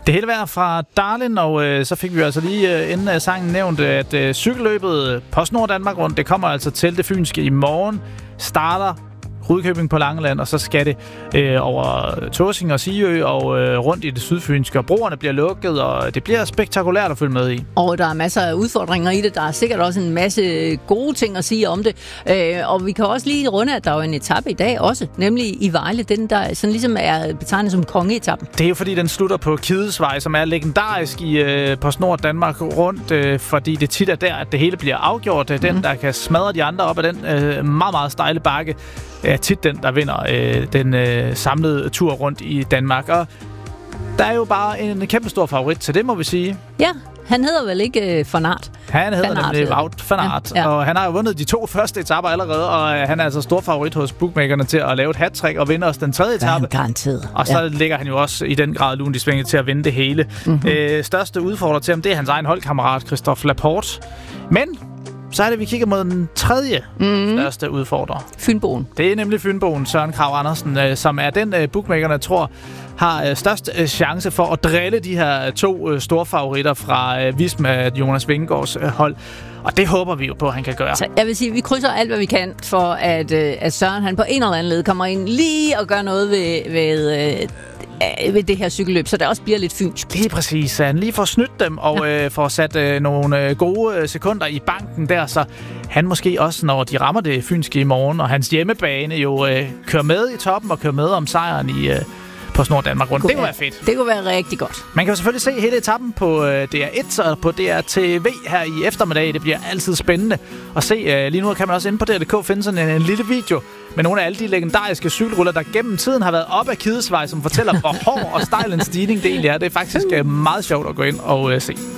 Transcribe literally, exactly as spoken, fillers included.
Det hele vejr fra Darlin, og øh, så fik vi altså lige øh, inden af sangen nævnt, at øh, cykelløbet PostNord Danmark rundt, det kommer altså til det fynske i morgen. Starter Rudkøbing på Langeland, og så skal det øh, over Tåsinge og Sigø og øh, rundt i det sydfynske. Og broerne bliver lukket, og det bliver spektakulært at følge med i. Og der er masser af udfordringer i det. Der er sikkert også en masse gode ting at sige om det. Øh, og vi kan også lige runde, at der er jo en etape i dag også, nemlig i Vejle. Den, der sådan ligesom er betegnet som kongeetappen. Det er jo fordi, den slutter på Kidesvej, som er legendarisk i øh, PostNord Danmark rundt, øh, fordi det tit er der, at det hele bliver afgjort. Den, mm. der kan smadre de andre op ad den øh, meget, meget stejle bakke, er tit den, der vinder øh, den øh, samlede tur rundt i Danmark. Og der er jo bare en kæmpe stor favorit til det, må vi sige. Ja, han hedder vel ikke øh, Fanart? Han hedder Fanart, nemlig Wout van Aert, ja, ja. Og han har jo vundet de to første etaper allerede, og øh, han er altså stor favorit hos bookmakerne til at lave et hat-trick og vinde også den tredje etape. Garanteret. Og så ja. ligger han jo også i den grad lunt i svinget til at vinde det hele. Mm-hmm. Øh, største udfordrer til ham, det er hans egen holdkammerat, Christophe Laporte. Men så er det, vi kigger mod den tredje mm. største udfordrer. Fynboen. Det er nemlig Fynboen, Søren Kragh Andersen, øh, som er den, øh, bookmakerne tror har øh, størst øh, chance for at drille de her to øh, store favoritter fra øh, Visma, Jonas Vingegaards øh, hold. Og det håber vi jo på, at han kan gøre. Så jeg vil sige, at vi krydser alt, hvad vi kan, for at, øh, at Søren han på en eller anden led kommer ind lige og gør noget ved, ved, øh, ved det her cykelløb, så det også bliver lidt fynsk. Det er præcis. Han lige får snydt dem og ja. øh, får sat øh, nogle øh, gode øh, sekunder i banken der, så han måske også, når de rammer det fynske i morgen, og hans hjemmebane jo øh, kører med i toppen og kører med om sejren i øh, PostNord Danmark rundt. Det kunne være fedt. Det kunne være rigtig godt. Man kan jo selvfølgelig se hele etappen på øh, D R et og på D R T V her i eftermiddag. Det bliver altid spændende at se. Øh, lige nu kan man også inde på D R punktum d k finde sådan en, en lille video med nogle af alle de legendariske cykelruller, der gennem tiden har været op ad Kidesvej, som fortæller, hvor hård og stejl en stigning det egentlig er. Det er faktisk øh, meget sjovt at gå ind og øh, se.